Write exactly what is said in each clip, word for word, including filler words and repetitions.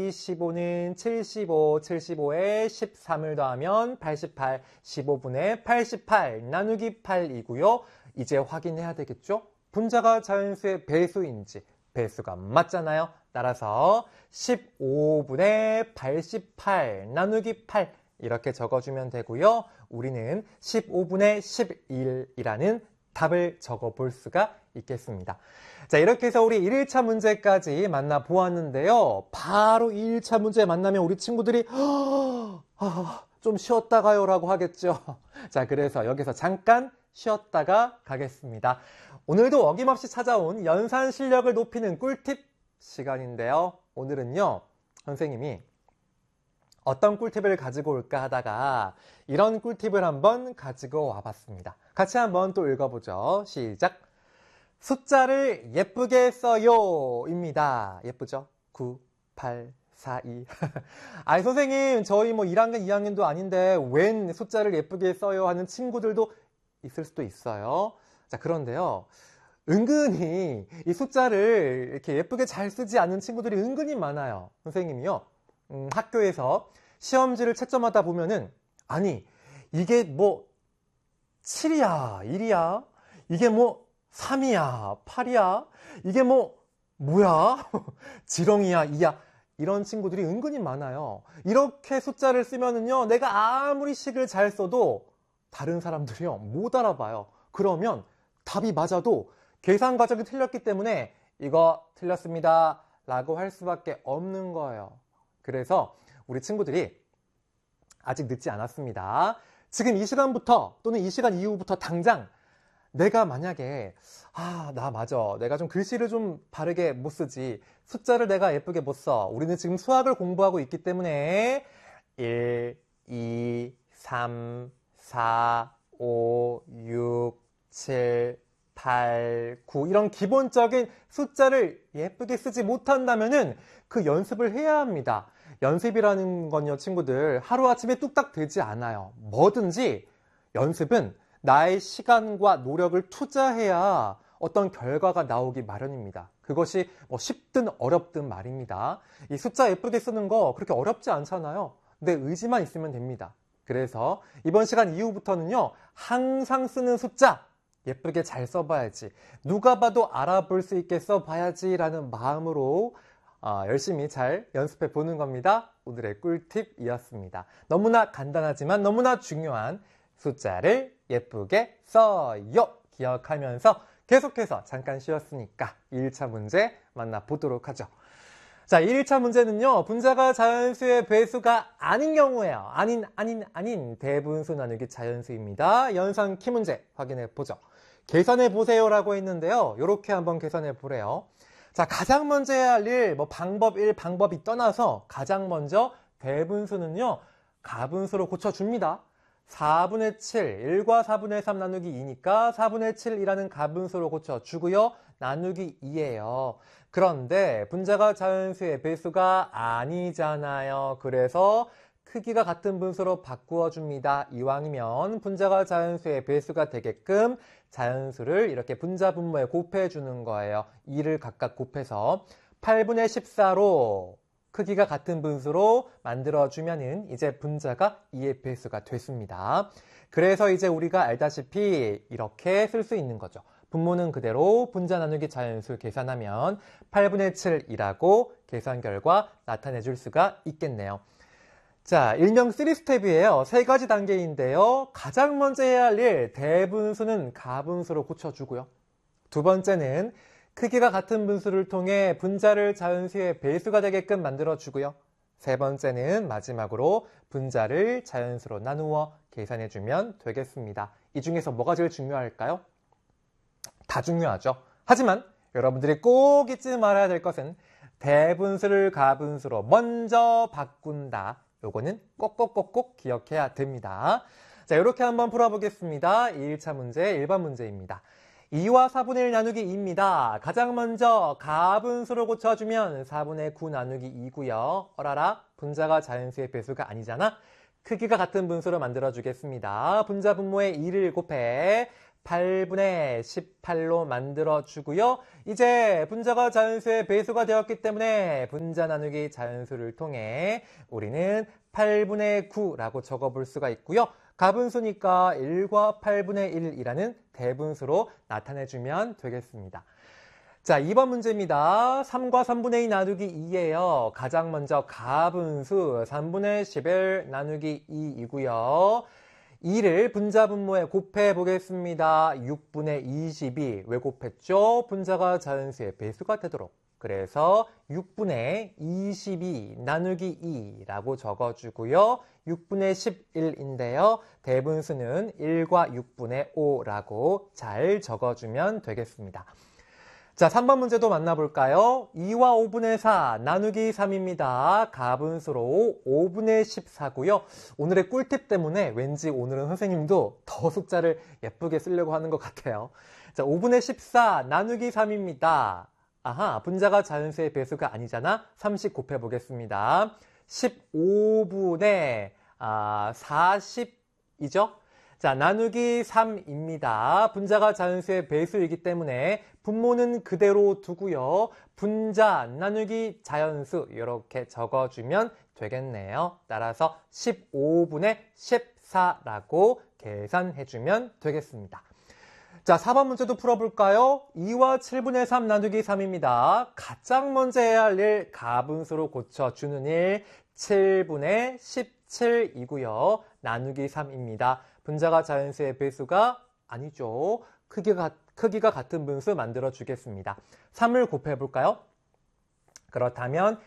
곱하기 십오는 칠십오, 칠십오에 십삼을 더하면 팔십팔, 십오분의 팔십팔 나누기 팔이고요. 이제 확인해야 되겠죠? 분자가 자연수의 배수인지. 배수가 맞잖아요. 따라서 십오분의 팔십팔 나누기 팔 이렇게 적어주면 되고요. 우리는 십오분의 십일이라는 답을 적어볼 수가 있겠습니다. 자, 이렇게 해서 우리 일 차 문제까지 만나보았는데요. 바로 이 차 문제 만나면 우리 친구들이 아, 좀 쉬었다 가요 라고 하겠죠. 자, 그래서 여기서 잠깐 쉬었다가 가겠습니다. 오늘도 어김없이 찾아온 연산 실력을 높이는 꿀팁 시간인데요. 오늘은요, 선생님이 어떤 꿀팁을 가지고 올까 하다가 이런 꿀팁을 한번 가지고 와봤습니다. 같이 한번 또 읽어보죠. 시작! 숫자를 예쁘게 써요 입니다. 예쁘죠? 구, 팔, 사, 이. 아니 선생님 저희 뭐 일 학년, 이 학년도 아닌데 웬 숫자를 예쁘게 써요 하는 친구들도 있을 수도 있어요. 자, 그런데요. 은근히 이 숫자를 이렇게 예쁘게 잘 쓰지 않는 친구들이 은근히 많아요. 선생님이요. 음, 학교에서 시험지를 채점하다 보면은 아니 이게 뭐 칠이야, 일이야, 이게 뭐 삼이야, 팔이야, 이게 뭐 뭐야, 지렁이야, 이야, 이런 친구들이 은근히 많아요. 이렇게 숫자를 쓰면은요, 내가 아무리 식을 잘 써도 다른 사람들이요 못 알아봐요. 그러면 답이 맞아도 계산 과정이 틀렸기 때문에 이거 틀렸습니다 라고 할 수밖에 없는 거예요. 그래서 우리 친구들이 아직 늦지 않았습니다. 지금 이 시간부터 또는 이 시간 이후부터 당장 내가 만약에 아, 나 맞아. 내가 좀 글씨를 좀 바르게 못 쓰지. 숫자를 내가 예쁘게 못 써. 우리는 지금 수학을 공부하고 있기 때문에 일, 이, 삼, 사, 오, 육, 칠, 팔, 구 이런 기본적인 숫자를 예쁘게 쓰지 못한다면은 그 연습을 해야 합니다. 연습이라는 건요, 친구들, 하루아침에 뚝딱 되지 않아요. 뭐든지 연습은 나의 시간과 노력을 투자해야 어떤 결과가 나오기 마련입니다. 그것이 뭐 쉽든 어렵든 말입니다. 이 숫자 예쁘게 쓰는 거 그렇게 어렵지 않잖아요. 내 의지만 있으면 됩니다. 그래서 이번 시간 이후부터는요, 항상 쓰는 숫자 예쁘게 잘 써봐야지. 누가 봐도 알아볼 수 있게 써봐야지 라는 마음으로 어, 열심히 잘 연습해 보는 겁니다. 오늘의 꿀팁이었습니다. 너무나 간단하지만 너무나 중요한 숫자를 예쁘게 써요. 기억하면서 계속해서 잠깐 쉬었으니까 일 차 문제 만나보도록 하죠. 자, 일 차 문제는요, 분자가 자연수의 배수가 아닌 경우에요. 아닌, 아닌, 아닌 대분수 나누기 자연수입니다. 연산 키 문제 확인해 보죠. 계산해 보세요 라고 했는데요. 이렇게 한번 계산해 보래요. 자, 가장 먼저 해야 할 일, 뭐 방법 일, 방법이 떠나서 가장 먼저 대분수는요, 가분수로 고쳐줍니다. 사분의 칠, 일과 사분의 삼 나누기 이니까 사분의 칠이라는 가분수로 고쳐주고요. 나누기 이예요. 그런데 분자가 자연수의 배수가 아니잖아요. 그래서 크기가 같은 분수로 바꾸어줍니다. 이왕이면 분자가 자연수의 배수가 되게끔 자연수를 이렇게 분자 분모에 곱해주는 거예요. 이를 각각 곱해서 팔분의 십사로 크기가 같은 분수로 만들어주면은 이제 분자가 이의 배수가 됐습니다. 그래서 이제 우리가 알다시피 이렇게 쓸 수 있는 거죠. 분모는 그대로 분자 나누기 자연수 계산하면 팔분의 칠이라고 계산 결과 나타내 줄 수가 있겠네요. 자, 일명 쓰리 스텝이에요. 세 가지 단계인데요. 가장 먼저 해야 할 일, 대분수는 가분수로 고쳐주고요. 두 번째는 크기가 같은 분수를 통해 분자를 자연수의 배수가 되게끔 만들어주고요. 세 번째는 마지막으로 분자를 자연수로 나누어 계산해주면 되겠습니다. 이 중에서 뭐가 제일 중요할까요? 다 중요하죠. 하지만 여러분들이 꼭 잊지 말아야 될 것은 대분수를 가분수로 먼저 바꾼다. 요거는 꼭꼭꼭꼭 기억해야 됩니다. 자, 이렇게 한번 풀어보겠습니다. 일 차 문제, 일 번 문제입니다. 이와 사분의 일 나누기 이입니다. 가장 먼저 가분수로 고쳐주면 사분의 구 나누기 이고요. 어라라, 분자가 자연수의 배수가 아니잖아. 크기가 같은 분수로 만들어주겠습니다. 분자 분모에 이를 곱해 팔분의 십팔로 만들어주고요. 이제 분자가 자연수의 배수가 되었기 때문에 분자 나누기 자연수를 통해 우리는 팔분의 구라고 적어볼 수가 있고요. 가분수니까 일과 팔분의 일이라는 대분수로 나타내주면 되겠습니다. 자, 이 번 문제입니다. 삼과 삼분의 이 나누기 이예요. 가장 먼저 가분수 삼분의 십일 나누기 이이고요. 이를 분자 분모에 곱해 보겠습니다. 육분의 이십이. 왜 곱했죠? 분자가 자연수의 배수가 되도록. 그래서 육분의 이십이 나누기 이라고 적어주고요. 육분의 십일인데요. 대분수는 일과 육분의 오라고 잘 적어주면 되겠습니다. 자, 삼 번 문제도 만나볼까요? 이와 오분의 사 나누기 삼입니다. 가분수로 오분의 십사고요. 오늘의 꿀팁 때문에 왠지 오늘은 선생님도 더 숫자를 예쁘게 쓰려고 하는 것 같아요. 자, 오분의 십사 나누기 삼입니다. 아하, 분자가 자연수의 배수가 아니잖아. 삼십 곱해보겠습니다. 십오분의 아, 사십이죠? 자, 나누기 삼입니다. 분자가 자연수의 배수이기 때문에 분모는 그대로 두고요. 분자 나누기 자연수 이렇게 적어주면 되겠네요. 따라서 십오분의 십사라고 계산해주면 되겠습니다. 자, 사 번 문제도 풀어볼까요? 이와 칠분의 삼 나누기 삼입니다. 가장 먼저 해야 할 일 가분수로 고쳐주는 일 칠분의 십칠이고요. 나누기 삼입니다. 분자가 자연수의 배수가 아니죠. 크기가, 크기가 같은 분수 만들어 주겠습니다. 삼을 곱해볼까요? 그렇다면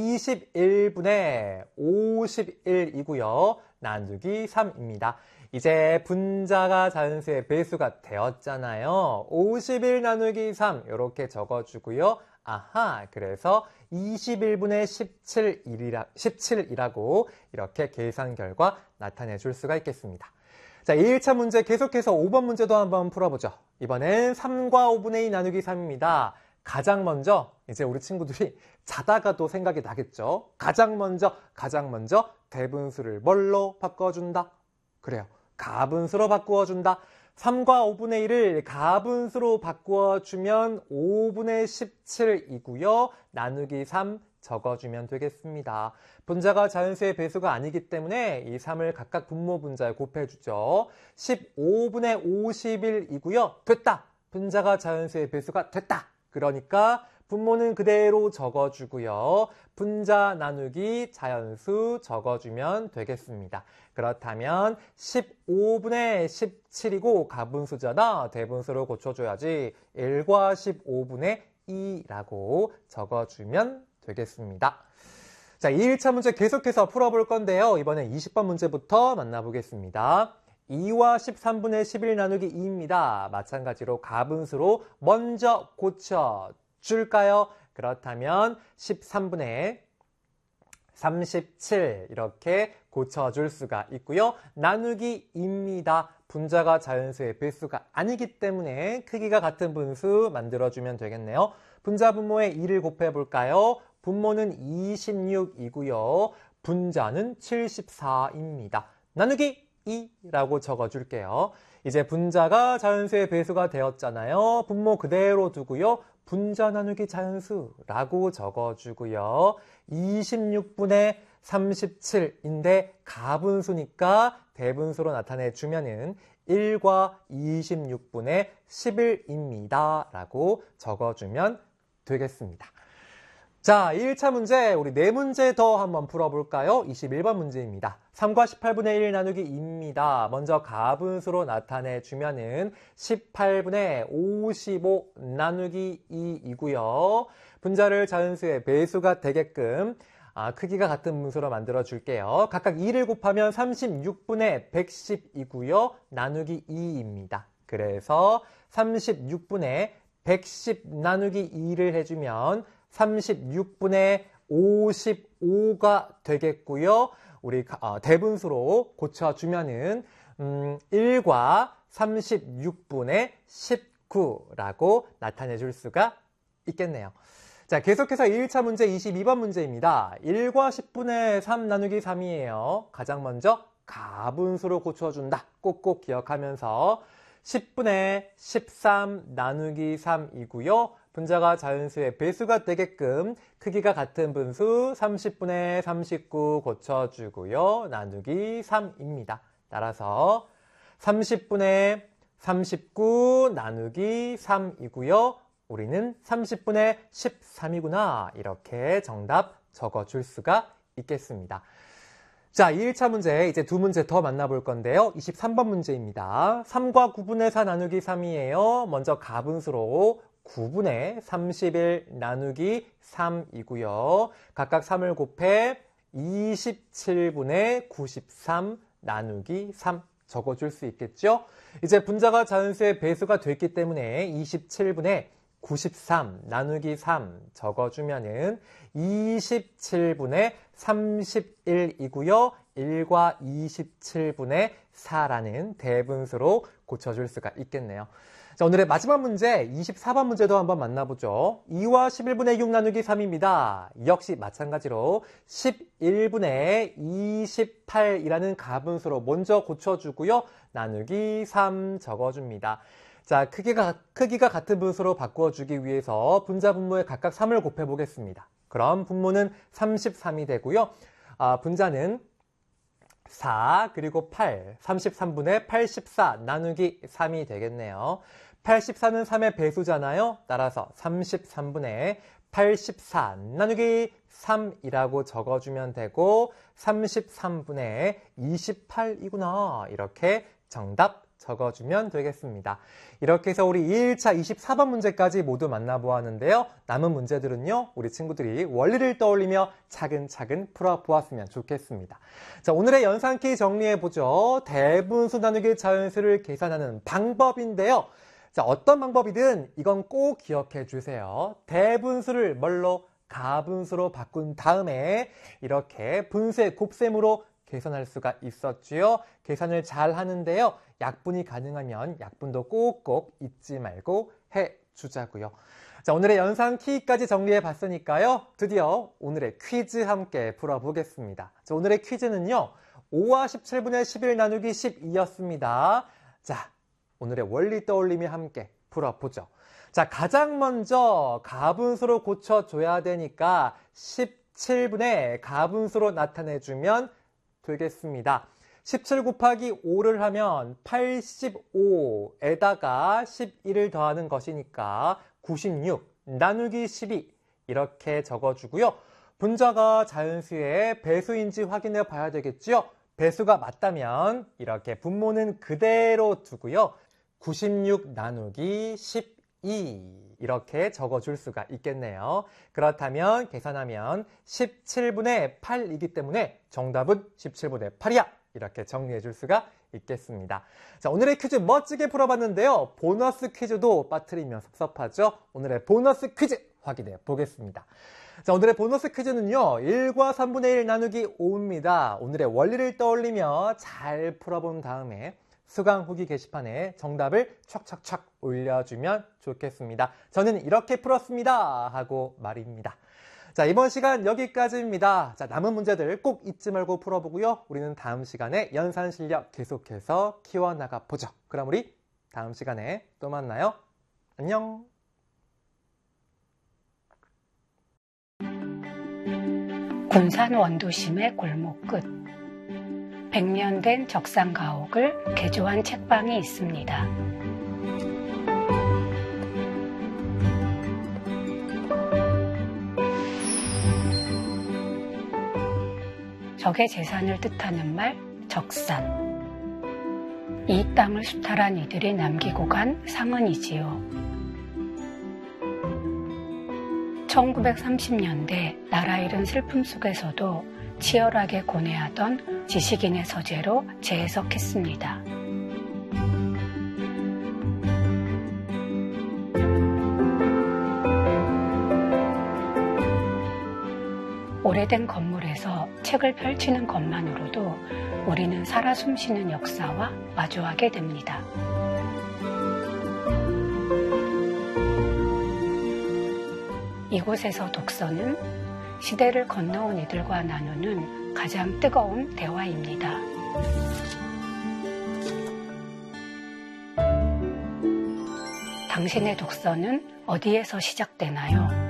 이십일분의 오십일이고요. 나누기 삼입니다. 이제 분자가 자연수의 배수가 되었잖아요. 오십일 나누기 삼 이렇게 적어주고요. 아하, 그래서 이십일분의 십칠이라, 십칠이라고 이렇게 계산 결과 나타내 줄 수가 있겠습니다. 자, 일 차 문제 계속해서 오 번 문제도 한번 풀어보죠. 이번엔 삼과 오분의 이 나누기 삼입니다. 가장 먼저 이제 우리 친구들이 자다가도 생각이 나겠죠. 가장 먼저 가장 먼저 대분수를 뭘로 바꿔준다? 그래요. 가분수로 바꾸어준다. 삼과 오분의 일을 가분수로 바꾸어주면 오분의 십칠이고요. 나누기 삼 적어주면 되겠습니다. 분자가 자연수의 배수가 아니기 때문에 이 삼을 각각 분모 분자에 곱해주죠. 십오분의 오십일이고요. 됐다! 분자가 자연수의 배수가 됐다! 그러니까 분모는 그대로 적어주고요. 분자 나누기 자연수 적어주면 되겠습니다. 그렇다면 십오분의 십칠이고 가분수잖아. 대분수로 고쳐줘야지. 일과 십오분의 이라고 적어주면 되겠습니다. 자, 일 차 문제 계속해서 풀어볼 건데요. 이번엔 이십 번 문제부터 만나보겠습니다. 이와 십삼분의 십일 나누기 이입니다. 마찬가지로 가분수로 먼저 고쳐줄까요? 그렇다면 십삼분의 삼십칠 이렇게 고쳐줄 수가 있고요. 나누기 이입니다. 분자가 자연수의 배수가 아니기 때문에 크기가 같은 분수 만들어주면 되겠네요. 분자 분모에 이를 곱해볼까요? 분모는 이십육이고요. 분자는 칠십사입니다. 나누기 이라고 적어줄게요. 이제 분자가 자연수의 배수가 되었잖아요. 분모 그대로 두고요. 분자 나누기 자연수라고 적어주고요. 이십육분의 삼십칠인데 가분수니까 대분수로 나타내주면은 일과 이십육분의 십일입니다. 라고 적어주면 되겠습니다. 자, 일 차 문제 우리 네 문제 더 한번 풀어볼까요? 이십일 번 문제입니다. 삼과 십팔분의 일 나누기 이입니다. 먼저 가분수로 나타내주면은 십팔분의 오십오 나누기 이이고요. 분자를 자연수의 배수가 되게끔 아, 크기가 같은 분수로 만들어 줄게요. 각각 이를 곱하면 삼십육분의 백십이고요. 나누기 이입니다. 그래서 삼십육분의 백십 나누기 이를 해주면 삼십육분의 오십오가 되겠고요. 우리 어, 대분수로 고쳐주면은 음, 일과 삼십육분의 십구라고 나타내 줄 수가 있겠네요. 자, 계속해서 일 차 문제 이십이 번 문제입니다. 일과 십분의 삼 나누기 삼이에요. 가장 먼저 가분수로 고쳐준다. 꼭꼭 기억하면서 십분의 십삼 나누기 삼이고요. 분자가 자연수의 배수가 되게끔 크기가 같은 분수 삼십분의 삼십구 고쳐주고요. 나누기 삼입니다. 따라서 삼십분의 삼십구 나누기 삼이고요. 우리는 삼십분의 십삼이구나. 이렇게 정답 적어줄 수가 있겠습니다. 자, 이 일차 문제 이제 두 문제 더 만나볼 건데요. 이십삼 번 문제입니다. 삼과 구분의 사 나누기 삼이에요. 먼저 가분수로 구분의 삼십일 나누기 삼이고요. 각각 삼을 곱해 이십칠분의 구십삼 나누기 삼 적어줄 수 있겠죠? 이제 분자가 자연수의 배수가 됐기 때문에 이십칠분의 구십삼 나누기 삼 적어주면은 이십칠분의 삼십일이고요. 일과 이십칠분의 사라는 대분수로 고쳐줄 수가 있겠네요. 자, 오늘의 마지막 문제 이십사 번 문제도 한번 만나보죠. 이와 십일분의 육 나누기 삼입니다. 역시 마찬가지로 십일분의 이십팔이라는 가분수로 먼저 고쳐주고요. 나누기 삼 적어줍니다. 자, 크기가, 크기가 같은 분수로 바꿔주기 위해서 분자 분모에 각각 삼을 곱해보겠습니다. 그럼 분모는 삼십삼이 되고요. 아, 분자는 사 그리고 팔, 삼십삼분의 팔십사 나누기 삼이 되겠네요. 팔십사는 삼의 배수잖아요. 따라서 삼십삼분의 팔십사 나누기 삼이라고 적어주면 되고 삼십삼분의 이십팔이구나. 이렇게 정답 적어주면 되겠습니다. 이렇게 해서 우리 이 일차 이십사 번 문제까지 모두 만나보았는데요. 남은 문제들은요, 우리 친구들이 원리를 떠올리며 차근차근 풀어보았으면 좋겠습니다. 자, 오늘의 연산키 정리해보죠. 대분수 나누기 자연수를 계산하는 방법인데요. 자, 어떤 방법이든 이건 꼭 기억해 주세요. 대분수를 뭘로? 가분수로 바꾼 다음에 이렇게 분수의 곱셈으로 계산할 수가 있었지요. 계산을 잘 하는데요. 약분이 가능하면 약분도 꼭꼭 잊지 말고 해주자고요. 자, 오늘의 연산 키까지 정리해 봤으니까요. 드디어 오늘의 퀴즈 함께 풀어보겠습니다. 자, 오늘의 퀴즈는요. 오와 십칠분의 십일 나누기 십이였습니다. 자, 오늘의 원리 떠올림이 함께 풀어보죠. 자, 가장 먼저 가분수로 고쳐줘야 되니까 십칠분의 가분수로 나타내주면 되겠습니다. 십칠 곱하기 오를 하면 팔십오에다가 십일을 더하는 것이니까 구십육 나누기 십이 이렇게 적어주고요. 분자가 자연수의 배수인지 확인해 봐야 되겠죠. 배수가 맞다면 이렇게 분모는 그대로 두고요. 구십육 나누기 십이 이렇게 적어줄 수가 있겠네요. 그렇다면 계산하면 십칠분의 팔이기 때문에 정답은 십칠분의 팔이야. 이렇게 정리해 줄 수가 있겠습니다. 자, 오늘의 퀴즈 멋지게 풀어봤는데요. 보너스 퀴즈도 빠뜨리면 섭섭하죠? 오늘의 보너스 퀴즈 확인해 보겠습니다. 자, 오늘의 보너스 퀴즈는요. 일과 삼분의 일 나누기 오입니다. 오늘의 원리를 떠올리며 잘 풀어본 다음에 수강 후기 게시판에 정답을 촥촥촥 올려주면 좋겠습니다. 저는 이렇게 풀었습니다 하고 말입니다. 자, 이번 시간 여기까지입니다. 자, 남은 문제들 꼭 잊지 말고 풀어보고요. 우리는 다음 시간에 연산 실력 계속해서 키워나가 보죠. 그럼 우리 다음 시간에 또 만나요. 안녕. 군산 원도심의 골목 끝 백 년 된 적상 가옥을 개조한 책방이 있습니다. 적의 재산을 뜻하는 말 적산. 이 땅을 수탈한 이들이 남기고 간 상흔이지요. 천구백삼십 년대 나라 잃은 슬픔 속에서도 치열하게 고뇌하던 지식인의 서재로 재해석했습니다. 오래된 건물에서 책을 펼치는 것만으로도 우리는 살아 숨쉬는 역사와 마주하게 됩니다. 이곳에서 독서는 시대를 건너온 이들과 나누는 가장 뜨거운 대화입니다. 당신의 독서는 어디에서 시작되나요?